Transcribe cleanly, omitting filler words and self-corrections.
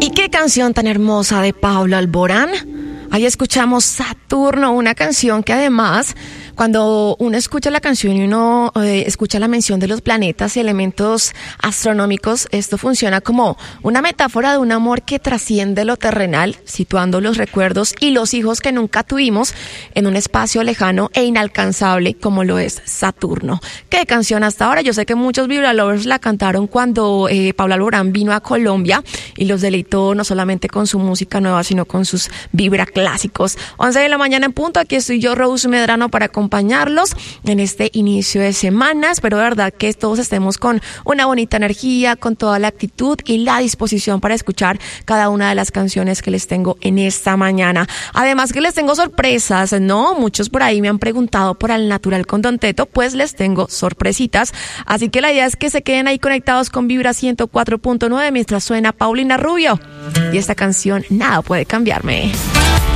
¿Y qué canción tan hermosa de Pablo Alborán? Ahí escuchamos Saturno, una canción que además, cuando uno escucha la canción y uno escucha la mención de los planetas y elementos astronómicos, esto funciona como una metáfora de un amor que trasciende lo terrenal, situando los recuerdos y los hijos que nunca tuvimos en un espacio lejano e inalcanzable como lo es Saturno. ¿Qué canción hasta ahora? Yo sé que muchos Vibra Lovers la cantaron cuando Pablo Alborán vino a Colombia y los deleitó no solamente con su música nueva, sino con sus Vibra clásicos. 11 de la mañana en punto, aquí estoy yo, Rose Medrano, para acompañarlos en este inicio de semana. Espero de verdad que todos estemos con una bonita energía, con toda la actitud y la disposición para escuchar cada una de las canciones que les tengo en esta mañana. Además que les tengo sorpresas, ¿no? Muchos por ahí me han preguntado por Al Natural con Don Teto, pues les tengo sorpresitas. Así que la idea es que se queden ahí conectados con Vibra 104.9 mientras suena Paulina Rubio y esta canción Nada Puede Cambiarme.